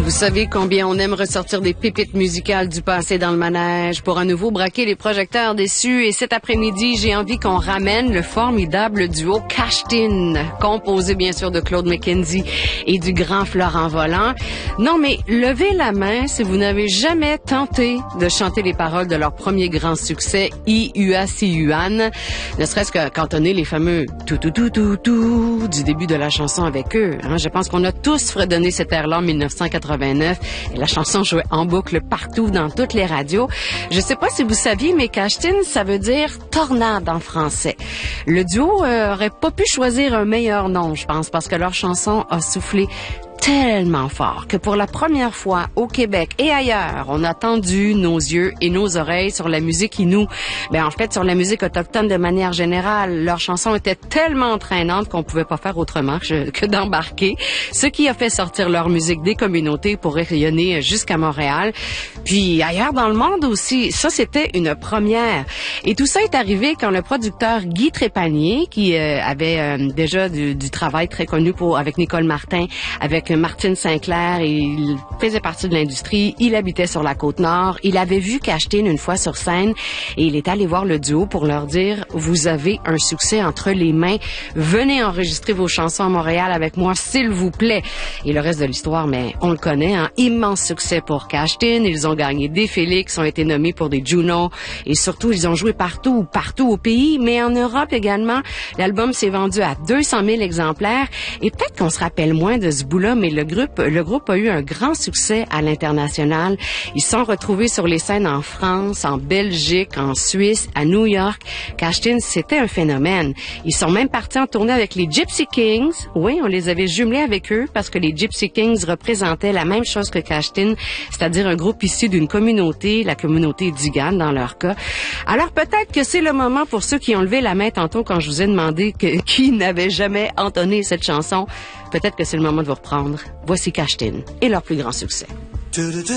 Vous savez combien on aime ressortir des pépites musicales du passé dans le manège pour à nouveau braquer les projecteurs déçus. Et cet après-midi, j'ai envie qu'on ramène le formidable duo Cashtin, composé bien sûr de Claude McKenzie et du grand Florent Volant. Non, mais levez la main si vous n'avez jamais tenté de chanter les paroles de leur premier grand succès, I-U-A-C-U-A-N, ne serait-ce que cantonner les fameux tout du début de la chanson avec eux. Hein? Je pense qu'on a tous fredonné cet air-là en 1989 et la chanson jouait en boucle partout dans toutes les radios. Je sais pas si vous saviez, mais Cashtin, ça veut dire tornade en français. Le duo aurait pas pu choisir un meilleur nom, je pense, parce que leur chanson a soufflé tellement fort que pour la première fois au Québec et ailleurs, on a tendu nos yeux et nos oreilles sur la musique Innu. En fait, sur la musique autochtone de manière générale. Leur chanson était tellement entraînante qu'on pouvait pas faire autrement que d'embarquer. Ce qui a fait sortir leur musique des communautés pour rayonner jusqu'à Montréal. Puis ailleurs dans le monde aussi. Ça, c'était une première. Et tout ça est arrivé quand le producteur Guy Trépanier, qui avait déjà du travail très connu avec Nicole Martin, avec Martine Sinclair, il faisait partie de l'industrie, il habitait sur la Côte-Nord, il avait vu Cashtin une fois sur scène et il est allé voir le duo pour leur dire « Vous avez un succès entre les mains, venez enregistrer vos chansons à Montréal avec moi, s'il vous plaît. » Et le reste de l'histoire, mais on le connaît, hein? Immense succès pour Cashtin, ils ont gagné des Félix, ont été nommés pour des Juno et surtout, ils ont joué partout au pays, mais en Europe également. L'album s'est vendu à 200 000 exemplaires et peut-être qu'on se rappelle moins de ce bout-là, mais le groupe a eu un grand succès à l'international. Ils se sont retrouvés sur les scènes en France, en Belgique, en Suisse, à New York. Cashtin, c'était un phénomène. Ils sont même partis en tournée avec les Gypsy Kings. Oui, on les avait jumelés avec eux parce que les Gypsy Kings représentaient la même chose que Cashtin, c'est-à-dire un groupe issu d'une communauté, la communauté Digan dans leur cas. Alors peut-être que c'est le moment pour ceux qui ont levé la main tantôt quand je vous ai demandé qui n'avait jamais entonné cette chanson. Peut-être que c'est le moment de vous reprendre. Voici Cashtin et leur plus grand succès.